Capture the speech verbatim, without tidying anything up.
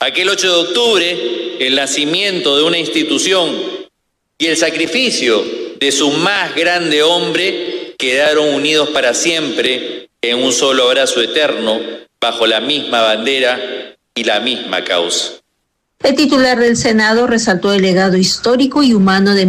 Aquel ocho de octubre, el nacimiento de una institución y el sacrificio de su más grande hombre quedaron unidos para siempre en un solo abrazo eterno, bajo la misma bandera y la misma causa. El titular del Senado resaltó el legado histórico y humano de